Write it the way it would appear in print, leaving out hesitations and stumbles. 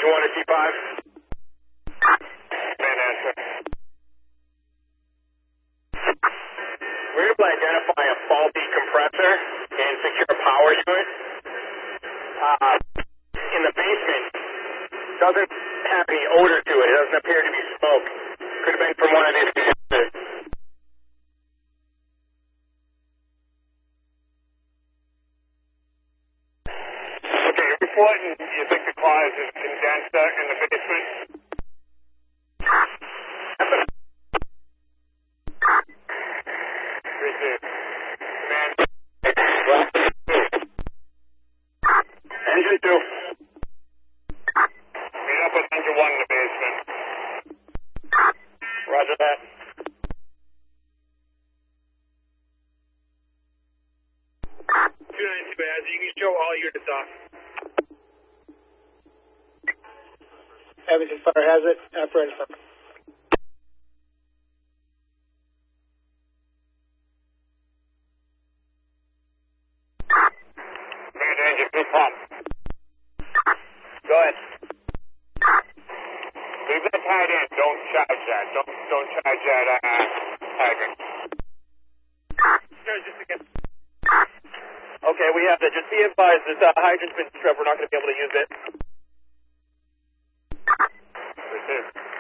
1 to T5. Man, answer. We're able to identify a faulty compressor and secure power unit. In the basement, doesn't have any odor to it. It doesn't appear to be smoke. Could have been from one of these condensers. Okay, reporting you think the cause is condenser in the basement? Receive. Command. Engine 2. Meet up with engine 1 in the basement. Roger that. You can show all units off. Evanston Fire has it. Apparatus up. Command engine 2 pump. Go ahead. Leave that tied in. Don't charge that. Don't charge that hydrant. Just again. Okay, we have that. Just be advised, this hydrant's been stripped. We're not going to be able to use it. Receive.